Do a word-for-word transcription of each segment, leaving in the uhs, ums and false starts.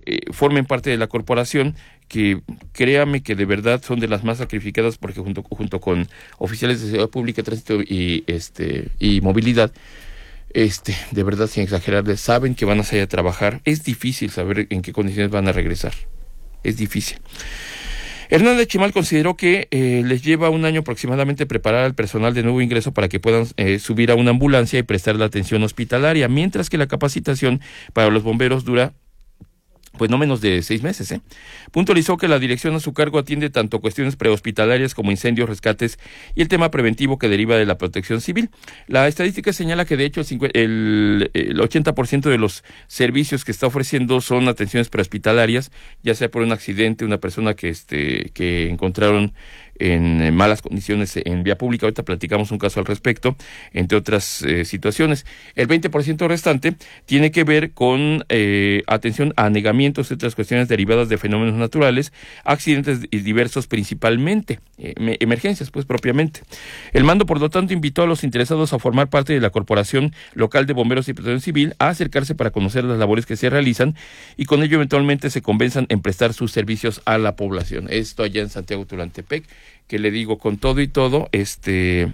eh, formen parte de la corporación, que créame que de verdad son de las más sacrificadas, porque junto, junto con oficiales de seguridad pública, tránsito y, este, y movilidad, este, de verdad, sin exagerarles, saben que van a salir a trabajar. Es difícil saber en qué condiciones van a regresar. Es difícil. Hernández Chimal consideró que eh, les lleva un año aproximadamente preparar al personal de nuevo ingreso para que puedan eh, subir a una ambulancia y prestar la atención hospitalaria, mientras que la capacitación para los bomberos dura pues no menos de seis meses. ¿eh? Puntualizó que la dirección a su cargo atiende tanto cuestiones prehospitalarias como incendios, rescates y el tema preventivo que deriva de la protección civil. La estadística señala que de hecho el, el, el ochenta por ciento de los servicios que está ofreciendo son atenciones prehospitalarias, ya sea por un accidente, una persona que este que encontraron en malas condiciones en vía pública. Ahorita platicamos un caso al respecto, entre otras eh, situaciones. El veinte por ciento restante tiene que ver con eh, atención a anegamientos y otras cuestiones derivadas de fenómenos naturales, accidentes diversos principalmente, eh, emergencias pues propiamente. El mando, por lo tanto, invitó a los interesados a formar parte de la Corporación Local de Bomberos y Protección Civil a acercarse para conocer las labores que se realizan y con ello eventualmente se convenzan en prestar sus servicios a la población. Esto allá en Santiago Tulantepec, que le digo, con todo y todo, este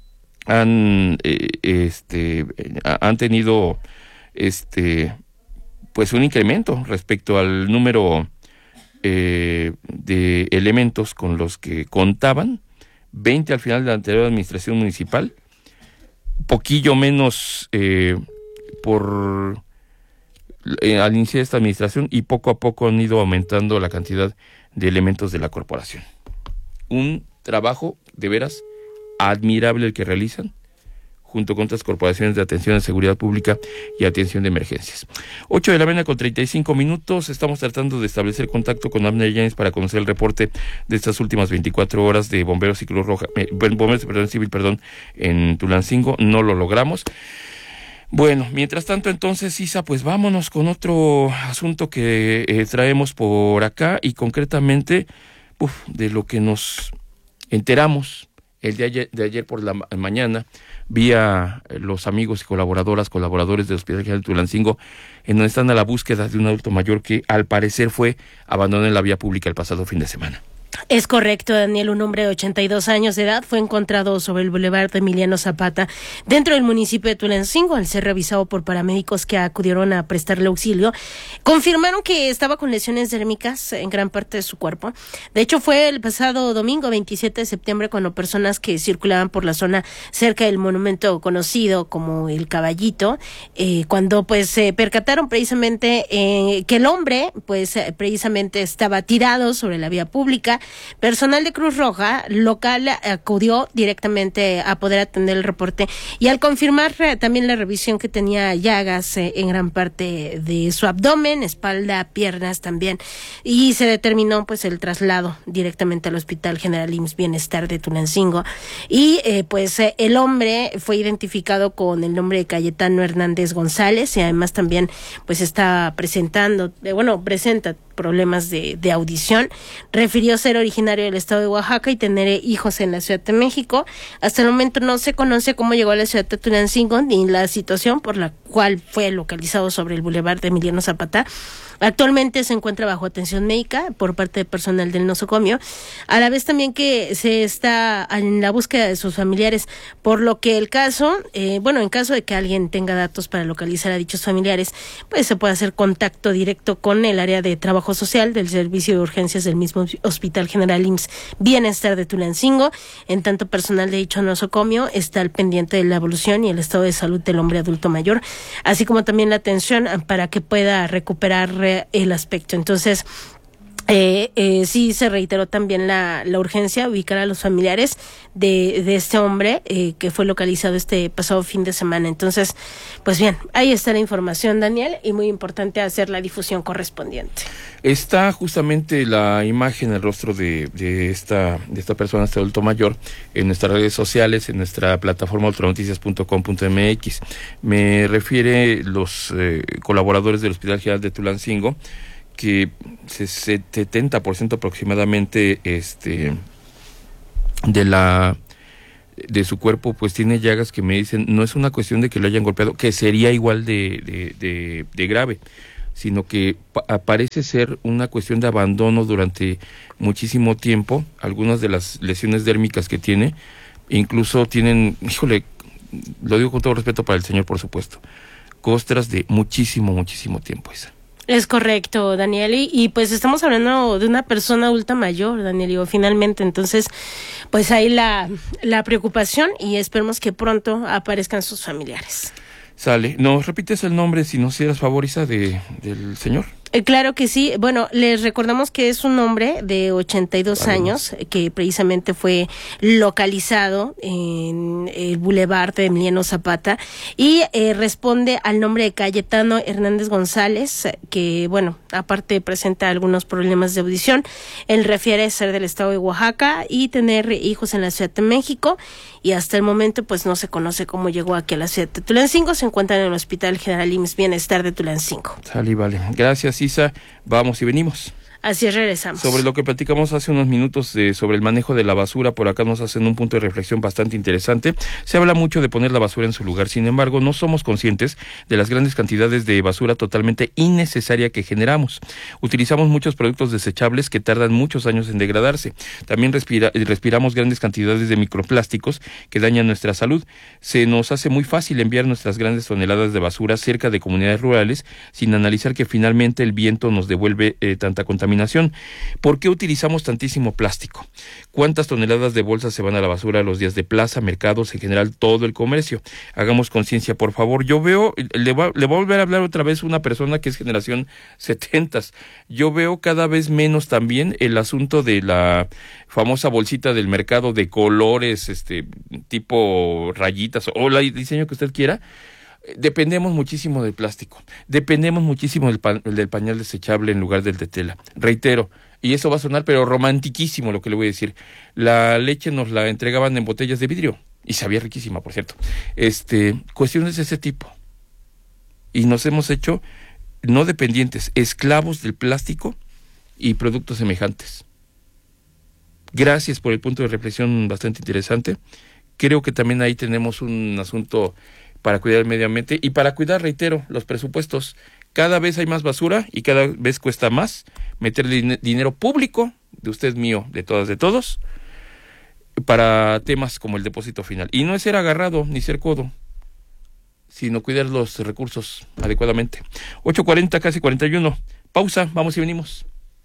han eh, este han tenido este pues un incremento respecto al número eh, de elementos con los que contaban, veinte al final de la anterior administración municipal, poquillo menos eh, por eh, al inicio de esta administración, y poco a poco han ido aumentando la cantidad de elementos de la corporación. Un trabajo de veras admirable el que realizan, junto con otras corporaciones de atención de seguridad pública y atención de emergencias. ocho de la mañana con treinta y cinco minutos, estamos tratando de establecer contacto con Abner Yáñez para conocer el reporte de estas últimas veinticuatro horas de Bomberos y Cruz Roja, eh, Bomberos y Protección Civil, perdón, en Tulancingo. No lo logramos. Bueno, mientras tanto, entonces, Isa, pues vámonos con otro asunto que eh, traemos por acá, y concretamente uf, de lo que nos enteramos el de ayer, de ayer por la ma- mañana, vía los amigos y colaboradoras, colaboradores del Hospital General de Tulancingo, en donde están a la búsqueda de un adulto mayor que al parecer fue abandonado en la vía pública el pasado fin de semana. Es correcto, Daniel. Un hombre de ochenta y dos años de edad fue encontrado sobre el Boulevard de Emiliano Zapata, dentro del municipio de Tulancingo, al ser revisado por paramédicos que acudieron a prestarle auxilio. Confirmaron que estaba con lesiones dérmicas en gran parte de su cuerpo. De hecho, fue el pasado domingo veintisiete de septiembre cuando personas que circulaban por la zona cerca del monumento conocido como el Caballito, eh, cuando pues se percataron precisamente eh, que el hombre pues eh, precisamente estaba tirado sobre la vía pública. Personal de Cruz Roja local acudió directamente a poder atender el reporte, y al confirmar eh, también la revisión que tenía llagas eh, en gran parte de su abdomen, espalda, piernas también, y se determinó pues el traslado directamente al Hospital General I M S S Bienestar de Tulancingo, y eh, pues eh, el hombre fue identificado con el nombre de Cayetano Hernández González, y además también pues está presentando, eh, bueno, presenta problemas de, de audición. Refirió ser originario del estado de Oaxaca y tener hijos en la Ciudad de México. Hasta el momento no se conoce cómo llegó a la ciudad de Tulancingo ni la situación por la cual fue localizado sobre el Boulevard de Emiliano Zapata. Actualmente se encuentra bajo atención médica por parte de personal del nosocomio, a la vez también que se está en la búsqueda de sus familiares, por lo que el caso, eh, bueno, en caso de que alguien tenga datos para localizar a dichos familiares, pues se puede hacer contacto directo con el área de trabajo social del Servicio de Urgencias del mismo Hospital General I M S S Bienestar de Tulancingo. En tanto, personal de dicho nosocomio está al pendiente de la evolución y el estado de salud del hombre adulto mayor, así como también la atención para que pueda recuperar el aspecto. Entonces, Eh, eh, sí se reiteró también la, la urgencia ubicar a los familiares de, de este hombre eh, que fue localizado este pasado fin de semana. Entonces, pues bien, ahí está la información, Daniel, y muy importante hacer la difusión correspondiente. Está justamente la imagen, el rostro de, de esta de esta persona, este adulto mayor, en nuestras redes sociales, en nuestra plataforma ultranoticias punto com punto m x. Me refiere los eh, colaboradores del Hospital General de Tulancingo, que setenta por ciento aproximadamente este de la de su cuerpo pues tiene llagas que me dicen no es una cuestión de que lo hayan golpeado, que sería igual de de, de, de grave, sino que pa- parece ser una cuestión de abandono durante muchísimo tiempo. Algunas de las lesiones dérmicas que tiene, incluso tienen, híjole, lo digo con todo respeto para el señor, por supuesto, costras de muchísimo, muchísimo tiempo, Isa. Es correcto, Daniel, y, y pues estamos hablando de una persona adulta mayor, Daniel, digo, finalmente, entonces, pues ahí la, la preocupación y esperemos que pronto aparezcan sus familiares. Sale. ¿Nos repites el nombre, si nos hicieras favor, Isa, de, del señor? Eh, claro que sí. Bueno, les recordamos que es un hombre de ochenta y dos años que precisamente fue localizado en el Boulevard de Emiliano Zapata y eh, responde al nombre de Cayetano Hernández González, que, bueno, aparte presenta algunos problemas de audición. Él refiere ser del estado de Oaxaca y tener hijos en la Ciudad de México, y hasta el momento pues no se conoce cómo llegó aquí a la ciudad de Tulancingo. Se encuentra en el Hospital General I M S S Bienestar de Tulancingo. Sale, vale. Gracias, Isa. Vamos y venimos. Así es, regresamos. Sobre lo que platicamos hace unos minutos eh, sobre el manejo de la basura, por acá nos hacen un punto de reflexión bastante interesante. Se habla mucho de poner la basura en su lugar, sin embargo, no somos conscientes de las grandes cantidades de basura totalmente innecesaria que generamos. Utilizamos muchos productos desechables que tardan muchos años en degradarse. También respira, respiramos grandes cantidades de microplásticos que dañan nuestra salud. Se nos hace muy fácil enviar nuestras grandes toneladas de basura cerca de comunidades rurales sin analizar que finalmente el viento nos devuelve eh, tanta contaminación. ¿Por qué utilizamos tantísimo plástico? ¿Cuántas toneladas de bolsas se van a la basura los días de plaza, mercados, en general todo el comercio? Hagamos conciencia, por favor. Yo veo, le voy, le voy a volver a hablar otra vez una persona que es generación setentas. Yo veo cada vez menos también el asunto de la famosa bolsita del mercado de colores, este tipo rayitas o el diseño que usted quiera. Dependemos muchísimo del plástico, dependemos muchísimo del, pa- del pañal desechable en lugar del de tela. Reitero, y eso va a sonar pero romantiquísimo lo que le voy a decir, la leche nos la entregaban en botellas de vidrio y sabía riquísima, por cierto. Este, cuestiones de ese tipo. Y nos hemos hecho no dependientes, esclavos del plástico y productos semejantes. Gracias por el punto de reflexión bastante interesante. Creo que también ahí tenemos un asunto para cuidar el medio ambiente y para cuidar, reitero, los presupuestos. Cada vez hay más basura y cada vez cuesta más meter din- dinero público, de usted, mío, de todas, de todos, para temas como el depósito final. Y no es ser agarrado ni ser codo, sino cuidar los recursos adecuadamente. ocho cuarenta, casi cuarenta y uno. Pausa, vamos y venimos.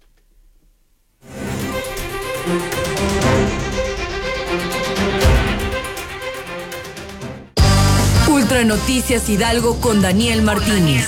Ultra Noticias Hidalgo con Daniel Martínez.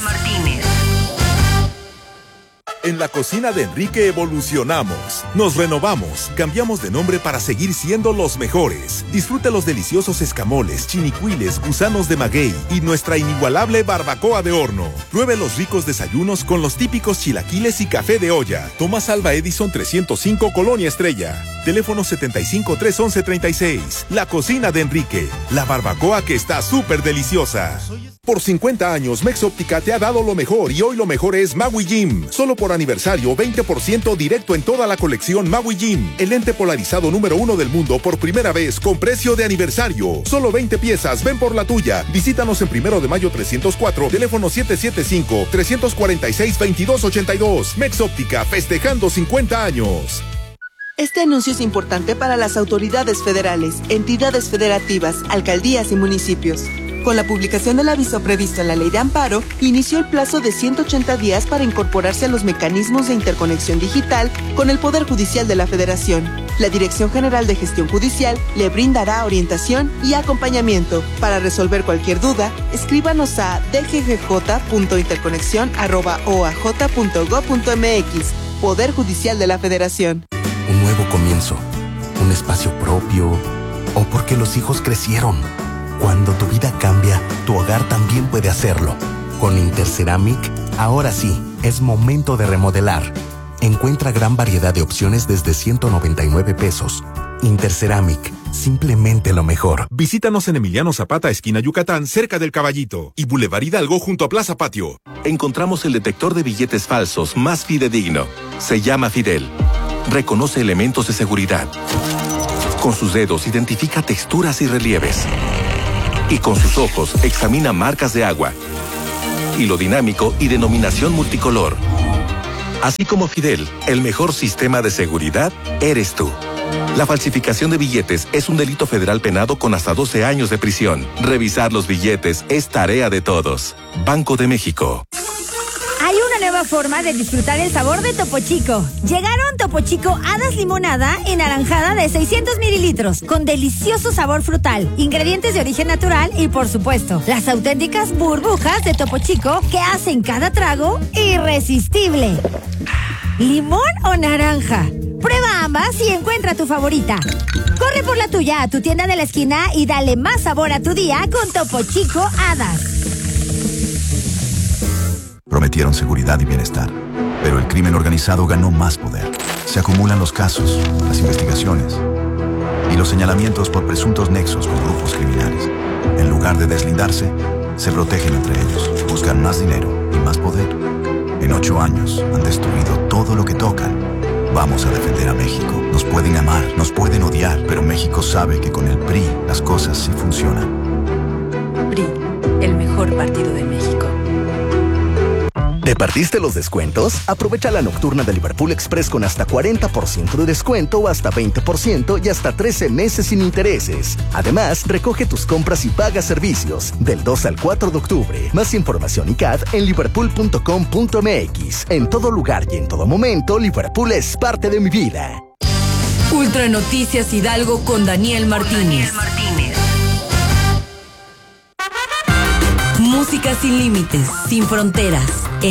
En la cocina de Enrique evolucionamos, nos renovamos, cambiamos de nombre para seguir siendo los mejores. Disfruta los deliciosos escamoles, chinicuiles, gusanos de maguey y nuestra inigualable barbacoa de horno. Pruebe los ricos desayunos con los típicos chilaquiles y café de olla. Tomás Alva Edison trescientos cinco, Colonia Estrella. Teléfono setenta y cinco, trescientos once, treinta y seis. La cocina de Enrique, la barbacoa que está súper deliciosa. Por cincuenta años, Mex Óptica te ha dado lo mejor y hoy lo mejor es Maui Jim. Solo por aniversario, veinte por ciento directo en toda la colección Maui Jim. El lente polarizado número uno del mundo por primera vez con precio de aniversario. Solo veinte piezas, ven por la tuya. Visítanos en Primero de Mayo trescientos cuatro, teléfono siete siete cinco, tres cuatro seis, veintidós ochenta y dos. Mex Óptica, festejando cincuenta años. Este anuncio es importante para las autoridades federales, entidades federativas, alcaldías y municipios. Con la publicación del aviso previsto en la Ley de Amparo, inició el plazo de ciento ochenta días para incorporarse a los mecanismos de interconexión digital con el Poder Judicial de la Federación. La Dirección General de Gestión Judicial le brindará orientación y acompañamiento. Para resolver cualquier duda, escríbanos a d g g j punto interconexión arroba o a j punto gob punto m x. Poder Judicial de la Federación. Un nuevo comienzo, un espacio propio, o porque los hijos crecieron. Cuando tu vida cambia, tu hogar también puede hacerlo. Con Interceramic, ahora sí, es momento de remodelar. Encuentra gran variedad de opciones desde ciento noventa y nueve pesos. Interceramic, simplemente lo mejor. Visítanos en Emiliano Zapata, esquina Yucatán, cerca del Caballito, y Boulevard Hidalgo junto a Plaza Patio. Encontramos el detector de billetes falsos más fidedigno. Se llama Fidel. Reconoce elementos de seguridad. Con sus dedos identifica texturas y relieves. Y con sus ojos examina marcas de agua. hilo dinámico y denominación multicolor. Así como Fidel, el mejor sistema de seguridad eres tú. La falsificación de billetes es un delito federal penado con hasta doce años de prisión. Revisar los billetes es tarea de todos. Banco de México. Hay una nueva forma de disfrutar el sabor de Topo Chico. Llegaron Topo Chico Hadas Limonada y Naranjada de seiscientos mililitros, con delicioso sabor frutal, ingredientes de origen natural y, por supuesto, las auténticas burbujas de Topo Chico que hacen cada trago irresistible. ¿Limón o naranja? Prueba ambas y encuentra tu favorita. Corre por la tuya a tu tienda de la esquina y dale más sabor a tu día con Topo Chico Hadas. Prometieron seguridad y bienestar, pero el crimen organizado ganó más poder. Se acumulan los casos, las investigaciones y los señalamientos por presuntos nexos con grupos criminales. En lugar de deslindarse, se protegen entre ellos, buscan más dinero y más poder. En ocho años han destruido todo lo que tocan. Vamos a defender a México. Nos pueden amar, nos pueden odiar, pero México sabe que con el P R I las cosas sí funcionan. P R I, el mejor partido de México. ¿Te perdiste los descuentos? Aprovecha la nocturna de Liverpool Express con hasta cuarenta por ciento de descuento o hasta veinte por ciento y hasta trece meses sin intereses. Además, recoge tus compras y paga servicios del dos al cuatro de octubre. Más información y C A D en liverpool punto com punto m x. En todo lugar y en todo momento, Liverpool es parte de mi vida. Ultra Noticias Hidalgo con Daniel Martínez. Con Daniel Martínez. Música sin límites, sin fronteras.